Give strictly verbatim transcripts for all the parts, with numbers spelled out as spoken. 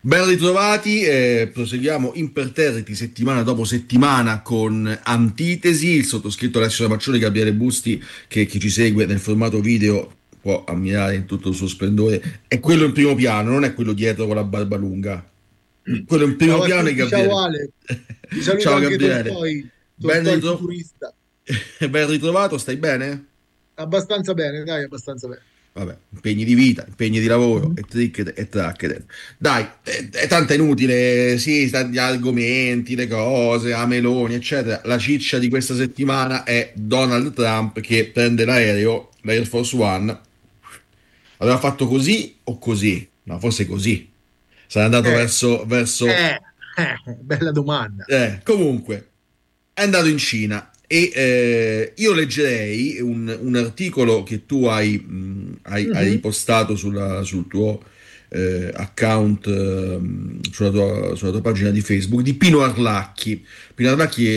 Ben ritrovati, eh, proseguiamo imperterriti settimana dopo settimana con Antitesi, il sottoscritto Alessio Ramaccioni, Gabriele Busti, che chi ci segue nel formato video può ammirare in tutto il suo splendore, è quello in primo piano, non è quello dietro con la barba lunga. Quello in primo Ciao a piano è tutti, ciao Gabriele. Ale, ti saluta Ciao anche Gabriele, Tolstoi, ben, Tolstoi ritro- futurista. ben ritrovato, stai bene? Abbastanza bene, dai, abbastanza bene. Vabbè, impegni di vita, impegni di lavoro Mhm. e trick e track. Dai, è, è tanto inutile, sì, sta- gli argomenti, le cose, la Meloni, eccetera. La ciccia di questa settimana è Donald Trump che prende l'aereo, l'Air Force One. Aveva fatto così o così? No, forse così. Sarà andato Eh, verso, verso eh, eh, bella domanda. eh, comunque, è andato in Cina e eh, io leggerei un, un articolo che tu hai, mh, hai, hai Mhm. postato sulla- sul tuo eh, account, ehm, sulla tua, sulla tua pagina di Facebook, di Pino Arlacchi. Pino Arlacchi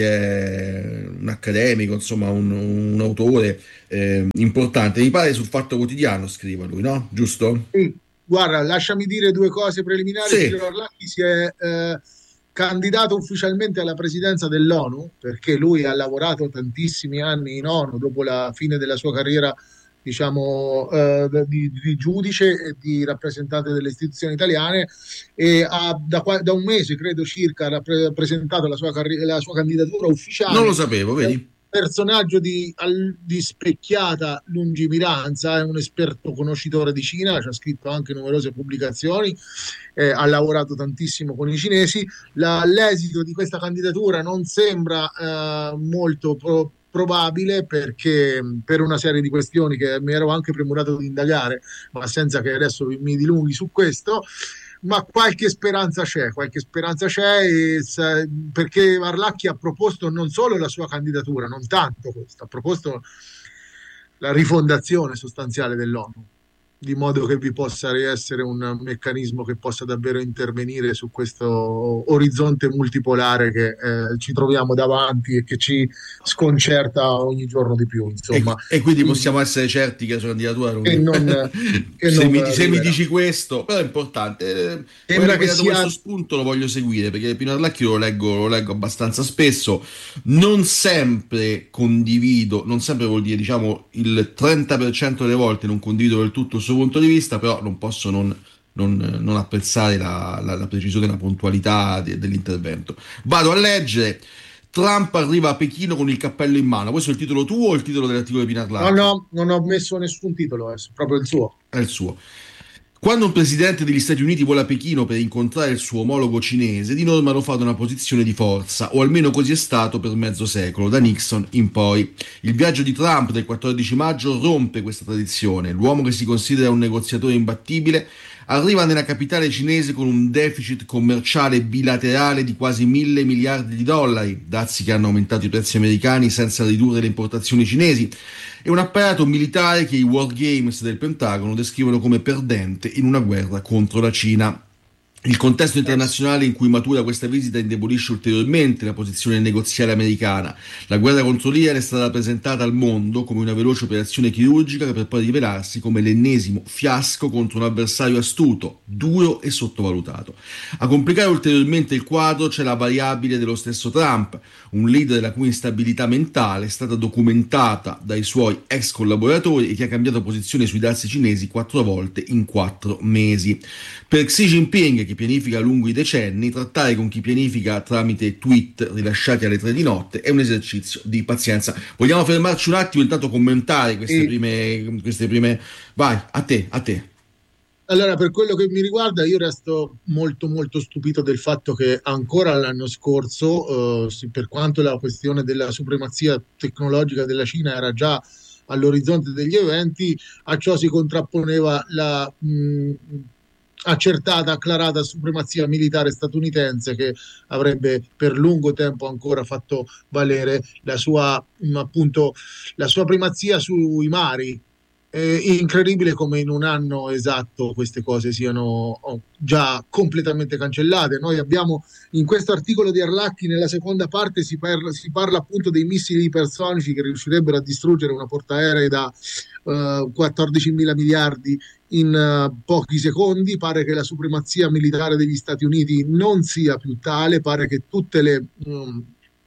è un accademico, insomma, un, un autore eh, importante. Mi pare sul Fatto Quotidiano scriva lui, no? Giusto? Sì, guarda, lasciami dire due cose preliminari. Sì. Pino Arlacchi si è eh, candidato ufficialmente alla presidenza dell'ONU perché lui ha lavorato tantissimi anni in ONU dopo la fine della sua carriera, diciamo, eh, di, di giudice e di rappresentante delle istituzioni italiane e ha da, qua- da un mese, credo circa, rappre- presentato la sua, carri- la sua candidatura Non lo ufficiale. sapevo, È un vedi? personaggio di, al- di specchiata lungimiranza, è un esperto conoscitore di Cina, ci ha scritto anche numerose pubblicazioni, eh, ha lavorato tantissimo con i cinesi. La- l'esito di questa candidatura non sembra eh, molto pro- probabile perché per una serie di questioni che mi ero anche premurato di indagare, ma senza che adesso mi dilunghi su questo. Ma qualche speranza c'è, qualche speranza c'è e sa- perché Varlacchi ha proposto non solo la sua candidatura, non tanto questo, ha proposto la rifondazione sostanziale dell'ONU, di modo che vi possa essere un meccanismo che possa davvero intervenire su questo orizzonte multipolare che eh, ci troviamo davanti e che ci sconcerta ogni giorno di più, E, insomma, e quindi possiamo quindi essere certi che la sua candidatura non che vi- non, che se, non mi, se mi arriverà. dici questo, però è importante. Eh, Poi Sembra che mi che hai dato questo sia. spunto, lo voglio seguire perché Pino Arlacchio lo leggo, lo leggo abbastanza spesso. Non sempre condivido, non sempre vuol dire, diciamo, il trenta per cento delle volte non condivido del tutto il suo punto di vista, però non posso non, non- non apprezzare la, la- la precisione e la puntualità de- dell'intervento. Vado a leggere. Trump arriva a Pechino con il cappello in mano. Questo è il titolo tuo o il titolo dell'articolo di Pinar No, Lacchi? no, non ho messo nessun titolo, è proprio il suo. È il suo. Quando un presidente degli Stati Uniti vuole a Pechino per incontrare il suo omologo cinese, di norma lo fa da una posizione di forza, o almeno così è stato per mezzo secolo, da Nixon in poi. Il viaggio di Trump del quattordici maggio rompe questa tradizione. L'uomo che si considera un negoziatore imbattibile arriva nella capitale cinese con un deficit commerciale bilaterale di quasi mille miliardi di dollari, dazi che hanno aumentato i prezzi americani senza ridurre le importazioni cinesi, e un apparato militare che i War Games del Pentagono descrivono come perdente in una guerra contro la Cina. Il contesto Eh sì. internazionale in cui matura questa visita indebolisce ulteriormente la posizione negoziale americana. La guerra contro l'Iran è stata presentata al mondo come una veloce operazione chirurgica per poi rivelarsi come l'ennesimo fiasco contro un avversario astuto, duro e sottovalutato. A complicare ulteriormente il quadro c'è la variabile dello stesso Trump, un leader la cui instabilità mentale è stata documentata dai suoi ex collaboratori e che ha cambiato posizione sui dazi cinesi quattro volte in quattro mesi. Per Xi Jinping, che pianifica lungo i decenni, trattare con chi pianifica tramite tweet rilasciati alle tre di notte è un esercizio di pazienza. Vogliamo fermarci un attimo, intanto commentare queste E prime, queste prime... Vai, a te, a te. allora, per quello che mi riguarda, io resto molto molto stupito del fatto che ancora l'anno scorso, eh, sì, per quanto la questione della supremazia tecnologica della Cina era già all'orizzonte degli eventi, a ciò si contrapponeva la mh, accertata, acclarata supremazia militare statunitense che avrebbe per lungo tempo ancora fatto valere la sua, mh, appunto, la sua primazia sui mari. È incredibile come in un anno esatto queste cose siano oh, già completamente cancellate. Noi abbiamo in questo articolo di Arlacchi, nella seconda parte, si parla, si parla appunto dei missili ipersonici che riuscirebbero a distruggere una portaerei da uh, quattordicimila miliardi in uh, pochi secondi. Pare che la supremazia militare degli Stati Uniti non sia più tale, pare che tutte le um,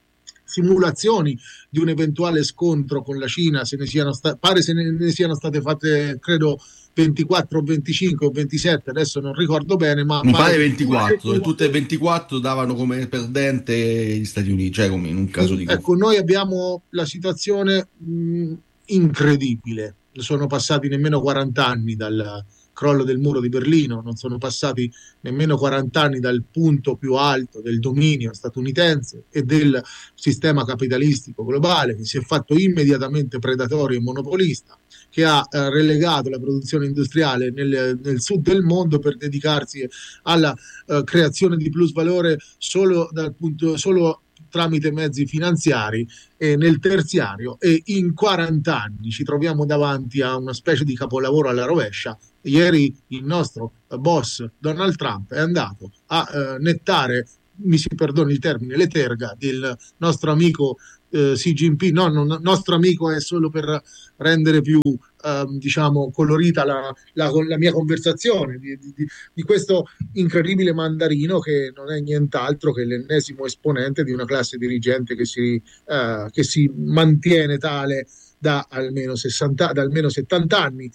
simulazioni di un eventuale scontro con la Cina se ne siano sta- pare se ne, ne siano state fatte, credo, ventiquattro o venticinque o ventisette, adesso non ricordo bene, ma Mi pare pare che ventiquattro, e tutte e ventiquattro davano come perdente gli Stati Uniti, cioè come in un caso di ecco, noi abbiamo la situazione mh, incredibile. Sono passati nemmeno quaranta anni dal crollo del muro di Berlino, non sono passati nemmeno quaranta anni dal punto più alto del dominio statunitense e del sistema capitalistico globale, che si è fatto immediatamente predatorio e monopolista, che ha eh, relegato la produzione industriale nel, nel sud del mondo per dedicarsi alla eh, creazione di plus valore solo dal punto solo tramite mezzi finanziari e nel terziario, e in quaranta anni ci troviamo davanti a una specie di capolavoro alla rovescia. Ieri il nostro boss Donald Trump è andato a eh, nettare, mi si perdoni il termine, le terga del nostro amico eh, Xi Jinping. No, non, nostro amico è solo per rendere più eh, diciamo colorita la, la, la mia conversazione di, di, di questo incredibile mandarino, che non è nient'altro che l'ennesimo esponente di una classe dirigente che si, eh, che si mantiene tale da almeno sessanta, da almeno settanta anni,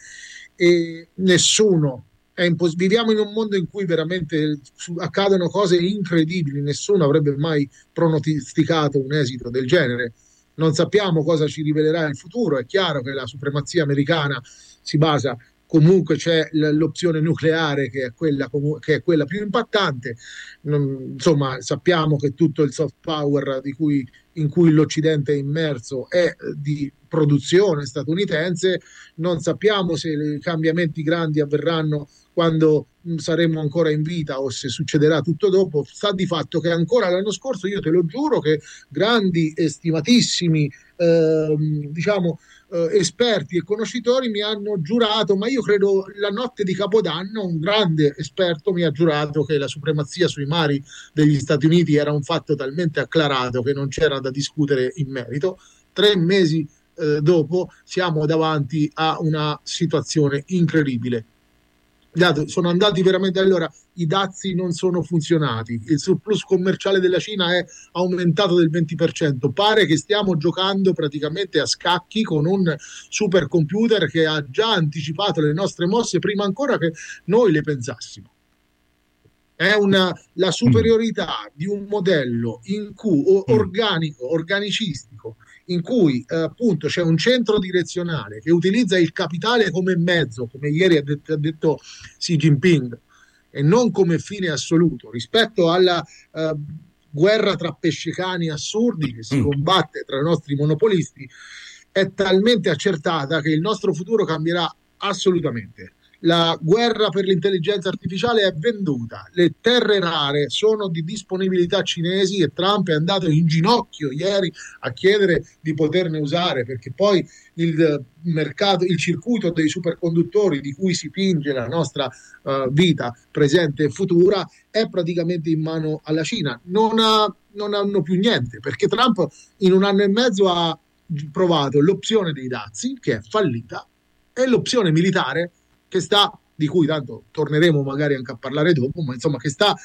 e nessuno è impos- viviamo in un mondo in cui veramente accadono cose incredibili. Nessuno avrebbe mai pronosticato un esito del genere. Non sappiamo cosa ci rivelerà il futuro. È chiaro che la supremazia americana si basa, comunque c'è l'opzione nucleare che è quella, che è quella più impattante. Non, insomma, sappiamo che tutto il soft power di cui, in cui l'Occidente è immerso è di produzione statunitense. Non sappiamo se i cambiamenti grandi avverranno quando saremo ancora in vita o se succederà tutto dopo. Sta di fatto che ancora l'anno scorso, io te lo giuro, che grandi e stimatissimi eh, diciamo eh, esperti e conoscitori mi hanno giurato, ma io credo la notte di Capodanno un grande esperto mi ha giurato che la supremazia sui mari degli Stati Uniti era un fatto talmente acclarato che non c'era da discutere in merito. Tre mesi eh, dopo siamo davanti a una situazione incredibile. Sono andati veramente, allora i dazi non sono funzionati, il surplus commerciale della Cina è aumentato del venti per cento, pare che stiamo giocando praticamente a scacchi con un supercomputer che ha già anticipato le nostre mosse prima ancora che noi le pensassimo. È una, la superiorità di un modello in cui, organico, organicistico, in cui eh, appunto c'è un centro direzionale che utilizza il capitale come mezzo, come ieri ha detto, ha detto Xi Jinping, e non come fine assoluto, rispetto alla eh, guerra tra pescecani assurdi che si combatte tra i nostri monopolisti, è talmente accertata che il nostro futuro cambierà assolutamente. La guerra per l'intelligenza artificiale è venduta, le terre rare sono di disponibilità cinesi e Trump è andato in ginocchio ieri a chiedere di poterne usare, perché poi il mercato, il circuito dei superconduttori di cui si pinge la nostra uh, vita presente e futura è praticamente in mano alla Cina. Non, ha, non hanno più niente, perché Trump in un anno e mezzo ha provato l'opzione dei dazi, che è fallita, e l'opzione militare, che sta, di cui tanto torneremo magari anche a parlare dopo, ma insomma che sta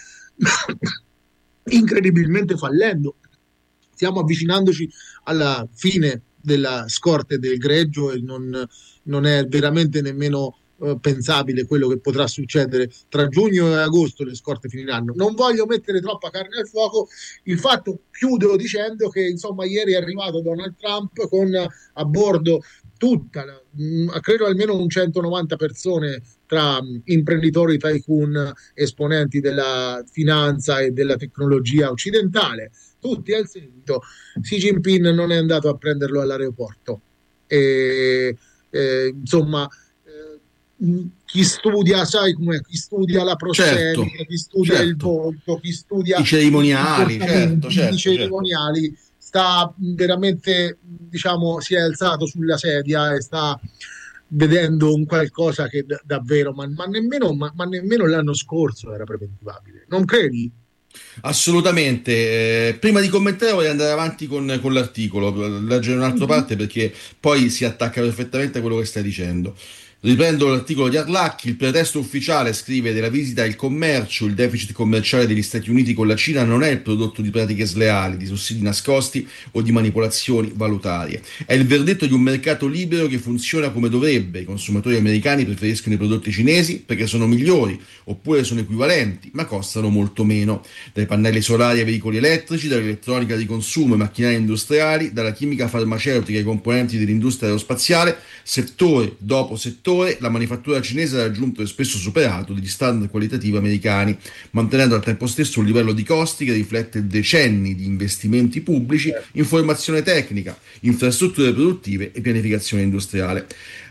incredibilmente fallendo. Stiamo avvicinandoci alla fine della scorte del greggio e non, non è veramente nemmeno eh, pensabile quello che potrà succedere tra giugno e agosto. Le scorte finiranno. Non voglio mettere troppa carne al fuoco. Il fatto, chiudo dicendo che insomma ieri è arrivato Donald Trump con a bordo tutta, mh, credo almeno un centonovanta persone tra mh, imprenditori, tycoon, esponenti della finanza e della tecnologia occidentale, tutti al seguito. Xi Jinping non è andato a prenderlo all'aeroporto. E, e, insomma, eh, chi studia, sai com'è, chi studia la prossemica, certo, chi studia certo. il volto, chi studia i cerimoniali, certo, certo, i cerimoniali, certo. Sta veramente, diciamo, si è alzato sulla sedia e sta vedendo un qualcosa che d- davvero, ma, ma, nemmeno, ma, ma nemmeno l'anno scorso era preventivabile. Non credi? Assolutamente. Eh, prima di commentare voglio andare avanti con, con l'articolo, leggere un'altra Mhm. parte perché poi si attacca perfettamente a quello che stai dicendo. Riprendo l'articolo di Arlacchi, il pretesto ufficiale scrive della visita il commercio, il deficit commerciale degli Stati Uniti con la Cina non è il prodotto di pratiche sleali, di sussidi nascosti o di manipolazioni valutarie. È il verdetto di un mercato libero che funziona come dovrebbe. I consumatori americani preferiscono i prodotti cinesi perché sono migliori, oppure sono equivalenti, ma costano molto meno. Dai pannelli solari ai veicoli elettrici, dall'elettronica di consumo ai macchinari industriali, dalla chimica farmaceutica ai componenti dell'industria aerospaziale, settore dopo settore, la manifattura cinese ha raggiunto e spesso superato degli standard qualitativi americani, mantenendo al tempo stesso un livello di costi che riflette decenni di investimenti pubblici Certo. in formazione tecnica, infrastrutture produttive e pianificazione industriale.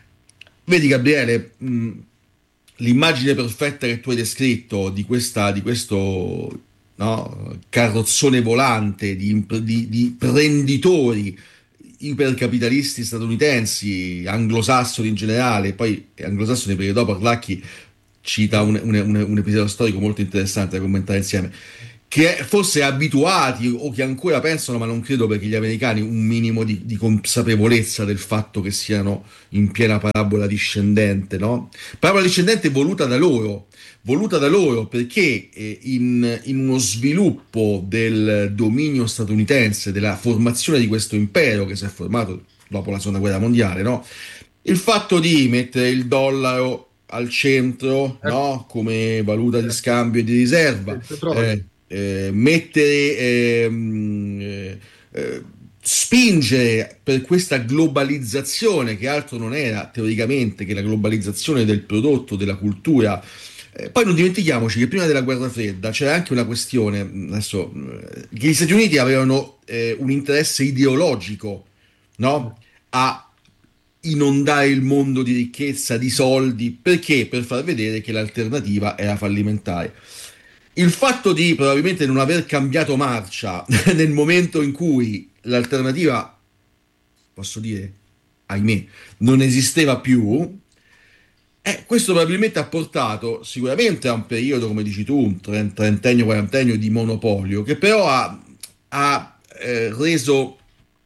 Vedi Gabriele, mh, l'immagine perfetta che tu hai descritto di, questa, di questo no, carrozzone volante di, imp- di, di prenditori ipercapitalisti statunitensi, anglosassoni in generale, poi anglosassoni perché dopo Arlacchi cita un, un- un- un episodio storico molto interessante da commentare insieme, che forse abituati o che ancora pensano, ma non credo perché gli americani un minimo di, di consapevolezza del fatto che siano in piena parabola discendente, no? Parabola discendente voluta da loro, voluta da loro perché eh, in, in uno sviluppo del dominio statunitense, della formazione di questo impero che si è formato dopo la seconda guerra mondiale, no? Il fatto di mettere il dollaro al centro, Ecco, no? Come valuta di certo. scambio e di riserva, Il petrolio. eh, eh, mettere, ehm, eh, eh, spingere per questa globalizzazione che altro non era teoricamente che la globalizzazione del prodotto, della cultura. Eh, poi non dimentichiamoci che prima della guerra fredda c'era anche una questione, mh, adesso, mh, che gli Stati Uniti avevano eh, un interesse ideologico, no? A inondare il mondo di ricchezza, di soldi, perché? Per far vedere che l'alternativa era fallimentare. Il fatto di probabilmente non aver cambiato marcia nel momento in cui l'alternativa, posso dire, ahimè, non esisteva più, eh, questo probabilmente ha portato sicuramente a un periodo, come dici tu, un trent- trentennio, quarantennio di monopolio, che però ha, ha, eh, reso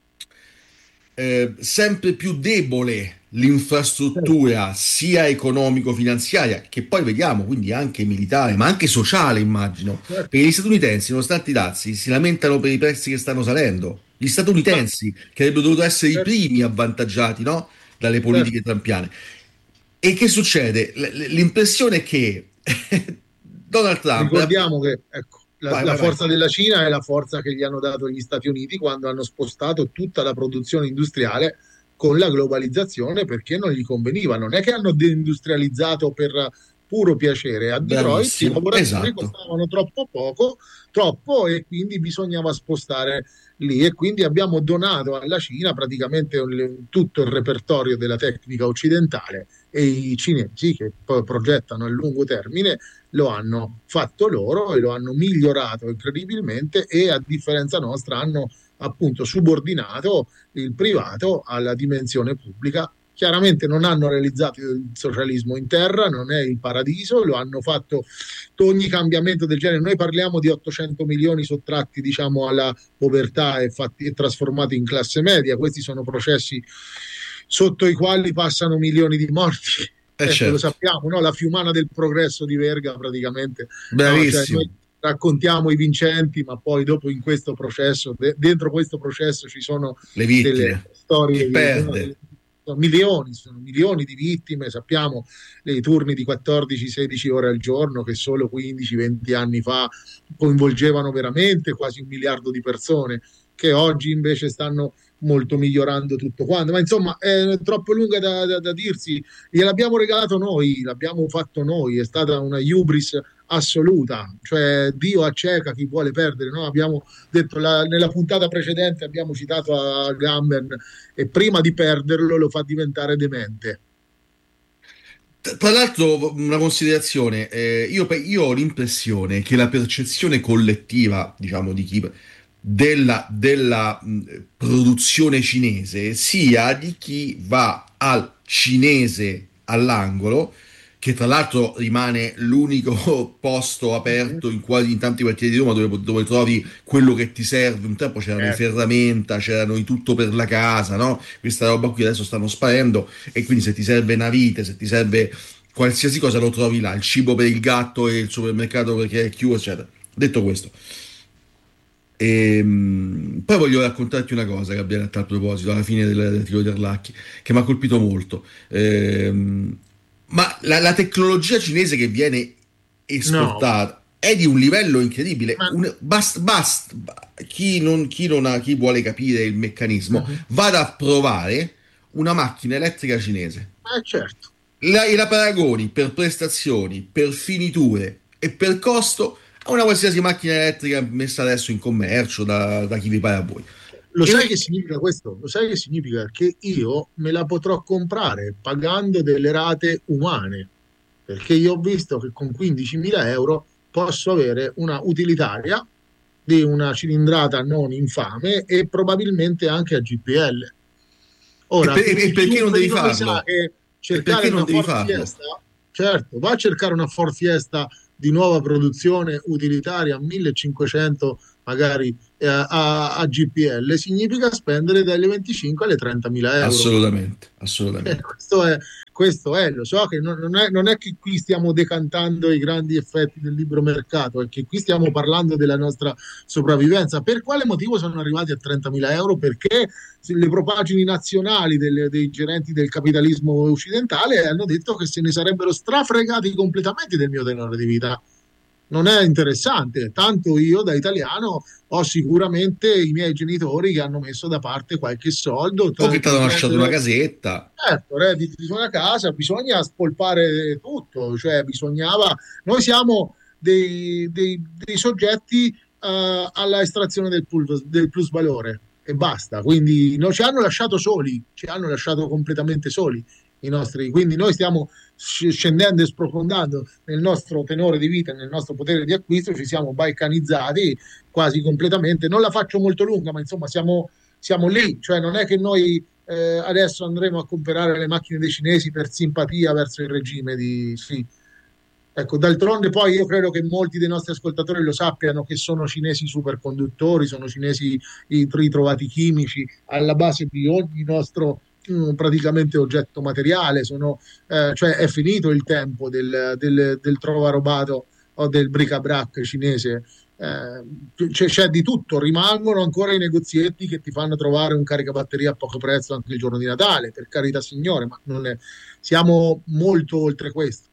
eh, sempre più debole Certo, l'infrastruttura sia economico-finanziaria che poi vediamo quindi anche militare ma anche sociale immagino certo. perché gli statunitensi nonostante i dazi si lamentano per i prezzi che stanno salendo gli Ma statunitensi che avrebbero dovuto essere i certo, primi avvantaggiati no? Dalle certo. politiche trampiane e che succede? L- l'impressione è che Donald Trump Ricordiamo che ecco, la, vai la vai vai forza della Cina è la forza che gli hanno dato gli Stati Uniti quando hanno spostato tutta la produzione industriale con la globalizzazione perché non gli conveniva. Non è che hanno deindustrializzato per puro piacere. A Detroit i bravissimo lavoratori esatto. costavano troppo poco, troppo e quindi bisognava spostare lì e quindi abbiamo donato alla Cina praticamente un- tutto il repertorio della tecnica occidentale e i cinesi che poi progettano a lungo termine lo hanno fatto loro e lo hanno migliorato incredibilmente e a differenza nostra hanno appunto subordinato il privato alla dimensione pubblica. Chiaramente non hanno realizzato il socialismo in terra, non è il paradiso, lo hanno fatto ogni cambiamento del genere. Noi parliamo di ottocento milioni sottratti diciamo alla povertà e, fatti, e trasformati in classe media. Questi sono processi sotto i quali passano milioni di morti. Eh Ecco, lo certo sappiamo, no? La fiumana del progresso di Verga praticamente, no? Cioè, noi bravissimo raccontiamo i vincenti, ma poi dopo in questo processo, de- dentro questo processo ci sono le delle vittime chi storie che sono, perde delle- sono milioni, sono milioni di vittime, sappiamo i turni di quattordici sedici ore al giorno che solo quindici venti anni fa coinvolgevano veramente quasi un miliardo di persone, che oggi invece stanno molto migliorando tutto quanto. Ma insomma, è troppo lunga da, da, da dirsi. Gliel'abbiamo regalato noi, l'abbiamo fatto noi, è stata una hubris assoluta, cioè Dio acceca chi vuole perdere. No? Abbiamo detto la, nella puntata precedente, abbiamo citato a Gamben e prima di perderlo lo fa diventare demente. Tra l'altro, una considerazione, eh, io, pe- io ho l'impressione che la percezione collettiva, diciamo, di chi, della, della mh, produzione cinese sia di chi va al cinese all'angolo che tra l'altro rimane l'unico posto aperto in quasi in tanti quartieri di Roma dove, dove trovi quello che ti serve. Un tempo c'erano i Certo. ferramenta, c'erano i tutto per la casa, no? Questa roba qui adesso stanno sparendo, e quindi se ti serve una vite, se ti serve qualsiasi cosa lo trovi là, il cibo per il gatto e il supermercato perché è chiuso, eccetera. Detto questo, ehm, poi voglio raccontarti una cosa, Gabriele, a tal proposito, alla fine del, del tiro di Arlacchi, che mi ha colpito molto. Ehm, ma la, la tecnologia cinese che viene No, esportata è di un livello incredibile. ma Un, bast, bast- chi, non, chi, non ha, chi vuole capire il meccanismo, mhm. vada a provare una macchina elettrica cinese. Eh, certo. La, e la paragoni per prestazioni, per finiture e per costo a una qualsiasi macchina elettrica messa adesso in commercio da, da chi vi pare a voi. Lo sai che E, significa questo? Lo sai che significa che io me la potrò comprare pagando delle rate umane, perché io ho visto che con quindicimila euro posso avere una utilitaria di una cilindrata non infame e probabilmente anche a G P L. e Ora, per- per e perché non chiunque devi di noi sa farlo? che E cercare perché non una devi Ford farlo? Fiesta, certo, va a cercare una Ford Fiesta di nuova produzione utilitaria a millecinquecento magari eh, a, a G P L, significa spendere dalle venticinque alle trentamila euro. Assolutamente, Eh, assolutamente. questo è, questo è, lo so che non, non è, non è che qui stiamo decantando i grandi effetti del libero mercato, è che qui stiamo parlando della nostra sopravvivenza. Per quale motivo sono arrivati a trentamila euro? Perché le propagini nazionali delle- dei gerenti del capitalismo occidentale hanno detto che se ne sarebbero strafregati completamente del mio tenore di vita. Non è interessante, tanto io da italiano ho sicuramente i miei genitori che hanno messo da parte qualche soldo O che tra- ti hanno lasciato una prendere. casetta. Certo, redditi di una casa, bisogna spolpare tutto, cioè bisognava. Noi siamo dei, dei- dei soggetti eh, alla estrazione del, pul- del plusvalore e basta. Quindi non ci hanno lasciato soli, ci hanno lasciato completamente soli i nostri. Quindi noi stiamo sc- scendendo e sprofondando nel nostro tenore di vita, nel nostro potere di acquisto, ci siamo balcanizzati quasi completamente. Non la faccio molto lunga, ma insomma siamo, siamo lì, cioè non è che noi eh, adesso andremo a comprare le macchine dei cinesi per simpatia verso il regime di sì. Ecco, d'altronde poi io credo che molti dei nostri ascoltatori lo sappiano che sono cinesi superconduttori, sono cinesi i ritrovati chimici alla base di ogni nostro mm, praticamente oggetto materiale, sono, eh, cioè è finito il tempo del, del, del trovarobato o del bric-a-brac cinese. Eh, c'è, c'è di tutto, rimangono ancora i negozietti che ti fanno trovare un caricabatteria a poco prezzo anche il giorno di Natale, per carità signore, ma non è, siamo molto oltre questo.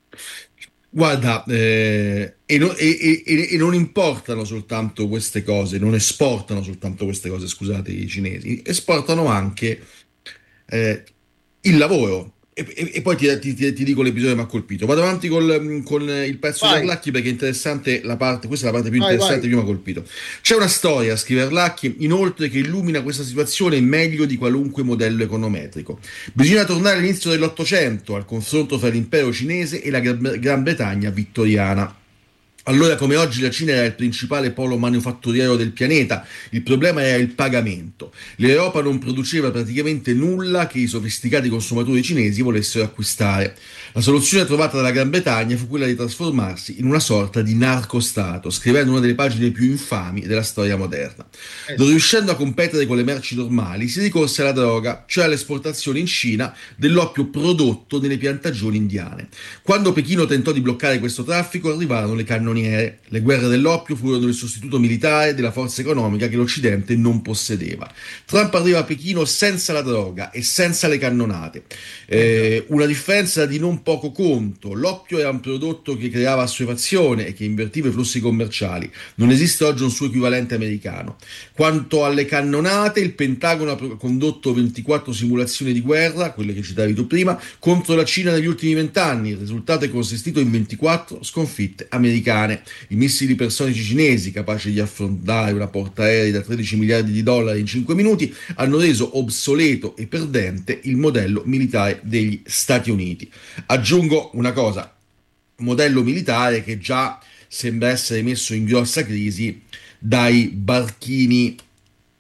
Guarda, eh, e, no- e- e- e- e non importano soltanto queste cose, non esportano soltanto queste cose, scusate, i cinesi, esportano anche eh, il lavoro. E, e- e poi ti, ti- ti- ti dico l'episodio che mi ha colpito. Vado avanti col- con il pezzo di Vai, Arlacchi perché è interessante la parte, questa è la parte più vai, interessante vai. che più mi ha colpito. C'è una storia, scrive Arlacchi, inoltre, che illumina questa situazione meglio di qualunque modello econometrico. Bisogna tornare all'inizio dell'Ottocento, al confronto fra l'impero cinese e la Gran Gran Bretagna vittoriana. Allora, come oggi, la Cina era il principale polo manufatturiero del pianeta, il problema era il pagamento. L'Europa non produceva praticamente nulla che i sofisticati consumatori cinesi volessero acquistare. La soluzione trovata dalla Gran Bretagna fu quella di trasformarsi in una sorta di narcostato, scrivendo una delle pagine più infami della storia moderna. Eh Non sì. riuscendo a competere con le merci normali, si ricorse alla droga, cioè all'esportazione in Cina dell'oppio prodotto nelle piantagioni indiane. Quando Pechino tentò di bloccare questo traffico, arrivarono le cannoniere. Le guerre dell'oppio furono il sostituto militare della forza economica che l'Occidente non possedeva. Trump arriva a Pechino senza la droga e senza le cannonate. Eh già. Eh, una differenza di non poco conto. L'oppio era un prodotto che creava assuefazione e che invertiva i flussi commerciali. Non esiste oggi un suo equivalente americano. Quanto alle cannonate, il Pentagono ha condotto ventiquattro simulazioni di guerra, quelle che citavi tu prima, contro la Cina negli ultimi vent'anni. Il risultato è consistito in ventiquattro sconfitte americane. I missili ipersonici cinesi, capaci di affrontare una portaerei da tredici miliardi di dollari in cinque minuti, hanno reso obsoleto e perdente il modello militare degli Stati Uniti. Aggiungo una cosa, modello militare che già sembra essere messo in grossa crisi dai barchini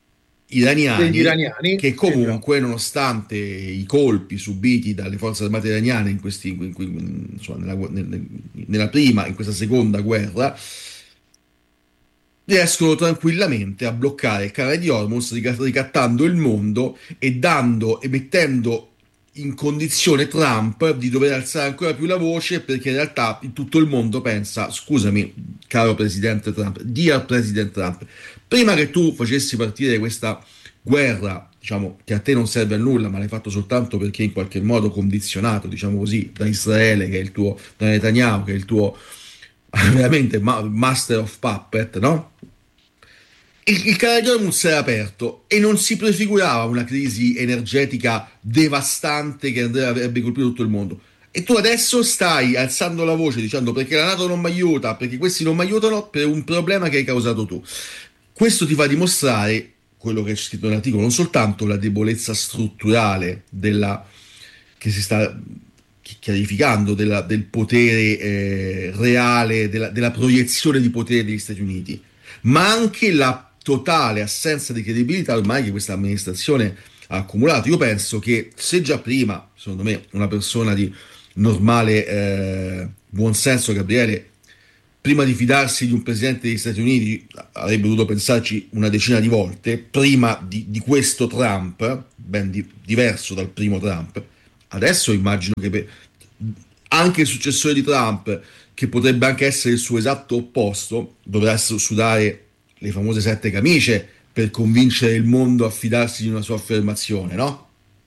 degli iraniani, iraniani. che Esatto. comunque, nonostante i colpi subiti dalle forze armate iraniane in questi, in- in- insomma, nella, nel- nella prima, in questa seconda guerra, riescono tranquillamente a bloccare il canale di Hormuz, rica- ricattando il mondo e dando e mettendo in condizione Trump di dover alzare ancora più la voce, perché in realtà tutto il mondo pensa: scusami, caro presidente Trump, dear President Trump, prima che tu facessi partire questa guerra, diciamo, che a te non serve a nulla, ma l'hai fatto soltanto perché in qualche modo condizionato, diciamo così, da Israele, che è il tuo, da Netanyahu, che è il tuo veramente ma- master of puppet, no? Il, il canale di Hormuz era aperto e non si prefigurava una crisi energetica devastante che andrebbe- avrebbe colpito tutto il mondo. E tu adesso stai alzando la voce dicendo: perché la NATO non mi aiuta, perché questi non mi aiutano, per un problema che hai causato tu. Questo ti fa dimostrare quello che è scritto nell'articolo, non soltanto la debolezza strutturale della, che si sta chiarificando, della- del potere eh, reale, della, della proiezione di potere degli Stati Uniti, ma anche la totale assenza di credibilità ormai che questa amministrazione ha accumulato. Io penso che se già prima, secondo me, una persona di normale eh, buonsenso, Gabriele, prima di fidarsi di un presidente degli Stati Uniti, avrebbe dovuto pensarci una decina di volte, prima di, di questo Trump, ben di- diverso dal primo Trump. Adesso immagino che per- anche il successore di Trump, che potrebbe anche essere il suo esatto opposto, dovrà sudare le famose sette camicie per convincere il mondo a fidarsi di una sua affermazione, no?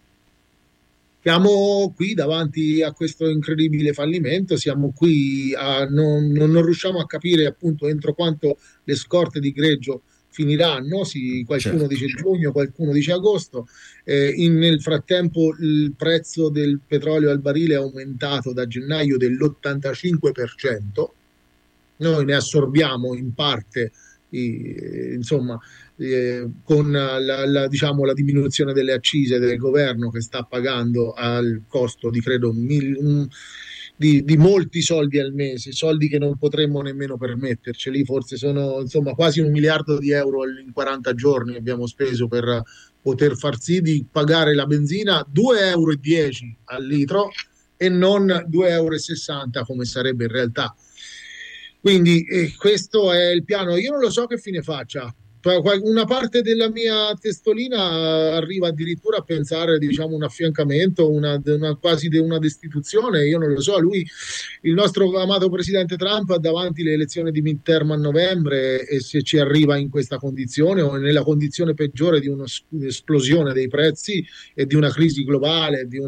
Siamo qui davanti a questo incredibile fallimento, siamo qui a non, non- non riusciamo a capire appunto entro quanto le scorte di greggio finiranno. Si- qualcuno Certo. dice giugno, qualcuno dice agosto. Eh, in- nel frattempo il prezzo del petrolio al barile è aumentato da gennaio dell'ottantacinque per cento. Noi ne assorbiamo in parte, i- insomma, eh, con la, la- diciamo, la diminuzione delle accise del governo che sta pagando al costo di, credo, mil- un- di, di molti soldi al mese, soldi che non potremmo nemmeno permetterceli. Forse sono, insomma, quasi un miliardo di euro in quaranta giorni abbiamo speso per poter far sì di pagare la benzina due euro e dieci e dieci al litro e non due euro e sessanta e come sarebbe in realtà. Quindi eh, questo è il piano. Io non lo so che fine faccia. Pa- qual- Una parte della mia testolina eh, arriva addirittura a pensare, diciamo, un affiancamento, una, una- quasi de- una destituzione. Io non lo so. Lui, il nostro amato presidente Trump, ha davanti le elezioni di midterm a novembre e se ci arriva in questa condizione o nella condizione peggiore di un'esplosione dei prezzi e di una crisi globale, di un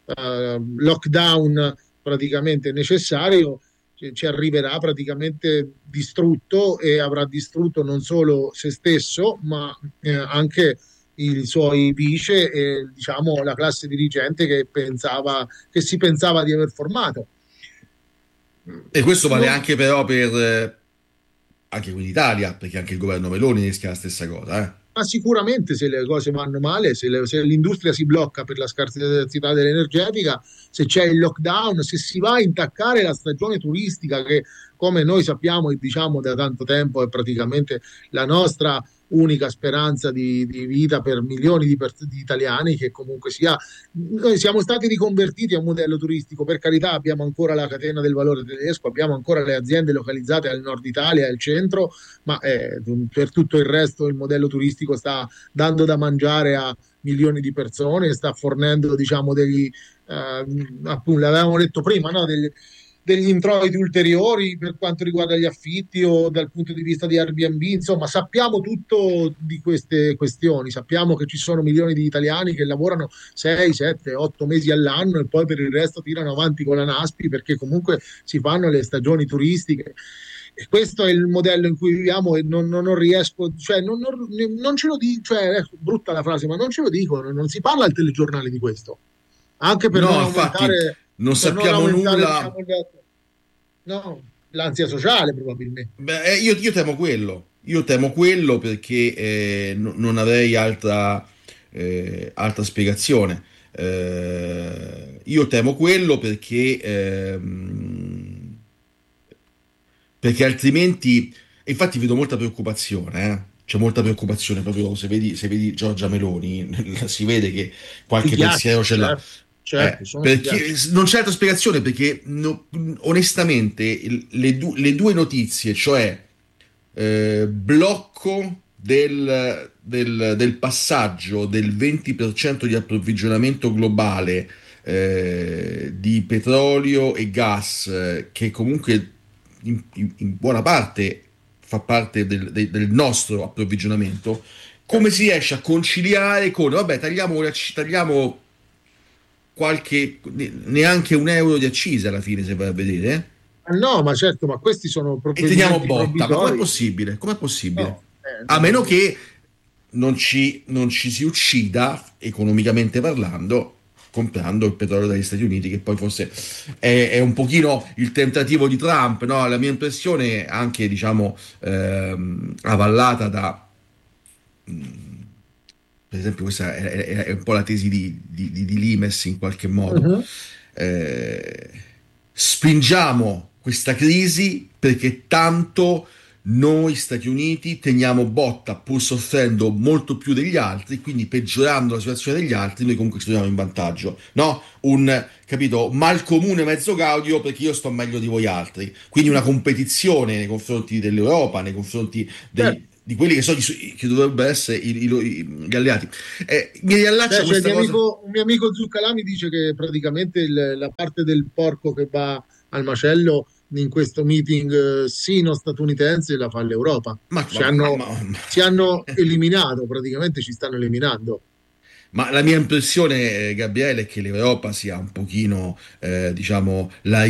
lockdown praticamente necessario, ci ci arriverà praticamente distrutto e avrà distrutto non solo se stesso, ma eh, anche i suoi vice e diciamo la classe dirigente che pensava, che si pensava di aver formato. E questo vale Non, anche però per eh, anche qui in Italia, perché anche il governo Meloni rischia la stessa cosa, eh. Ma sicuramente se le cose vanno male, se, le- se l'industria si blocca per la scarsità dell'energetica, se c'è il lockdown, se si va a intaccare la stagione turistica che, come noi sappiamo e diciamo da tanto tempo, è praticamente la nostra unica speranza di, di vita per milioni di, pers- di italiani, che comunque sia, noi siamo stati riconvertiti a un modello turistico, per carità abbiamo ancora la catena del valore tedesco, abbiamo ancora le aziende localizzate al nord Italia e al centro, ma eh, per tutto il resto il modello turistico sta dando da mangiare a milioni di persone, sta fornendo, diciamo, degli, eh, appunto, l'avevamo detto prima, no? degli, degli introiti ulteriori per quanto riguarda gli affitti o dal punto di vista di Airbnb, insomma, sappiamo tutto di queste questioni, sappiamo che ci sono milioni di italiani che lavorano sei, sette, otto mesi all'anno e poi per il resto tirano avanti con la Naspi perché comunque si fanno le stagioni turistiche. E questo è il modello in cui viviamo e non, non, non riesco, cioè non, non, non ce lo dico, cioè è brutta la frase, ma non ce lo dicono, non si parla al telegiornale di questo, anche per No, non infatti aumentare, non per non sappiamo aumentare, diciamo, nulla. il- no, l'ansia sociale probabilmente. Beh, eh, io, io temo quello, io temo quello perché eh, no- non avrei altra, eh, altra spiegazione. Eh, io temo quello perché, ehm, perché altrimenti, e infatti vedo molta preoccupazione, eh. c'è molta preoccupazione proprio se vedi, se vedi Giorgia Meloni, si vede che qualche ghiaccio, pensiero ce l'ha. certo, Eh, certo, perché, non c'è altra spiegazione perché no, onestamente il- le, du- le due notizie, cioè eh, blocco del, del- del passaggio del venti per cento di approvvigionamento globale eh, di petrolio e gas, eh, che comunque in, in- in buona parte fa parte del, del- del nostro approvvigionamento, come si riesce a conciliare con, vabbè, tagliamo, le acc- tagliamo qualche, neanche un euro di accise alla fine, se vai a vedere, Ah, no, ma certo, ma questi sono e teniamo provvedimenti botta. Ma com'è provvisori. possibile? Com'è possibile? No, eh, A meno no. che non ci, non ci si uccida, economicamente parlando, comprando il petrolio dagli Stati Uniti, che poi forse è, è un pochino il tentativo di Trump, no? La mia impressione, anche diciamo ehm, avallata da, per esempio, questa è, è- è un po' la tesi di, di, di- di Limes in qualche modo. Mhm. Eh, spingiamo questa crisi perché tanto noi Stati Uniti teniamo botta pur soffrendo molto più degli altri, quindi peggiorando la situazione degli altri, noi comunque ci troviamo in vantaggio, no? Un, capito, mal comune mezzo gaudio perché io sto meglio di voi altri, quindi una competizione nei confronti dell'Europa, nei confronti Certo. dei- di quelli che so di- che dovrebbero essere i- i- i- gli alleati. Eh, mi riallaccio Cioè, a cioè, questa mio cosa. amico- un mio amico Zuccalà mi dice che praticamente il- la parte del porco che va al macello in questo meeting eh, sino-statunitense la fa l'Europa. Ma, Ci ma- ma- hanno, ma- ma- ci hanno eliminato, praticamente ci stanno eliminando. ma la mia impressione, eh, Gabriele, è che l'Europa sia un pochino, eh, diciamo, la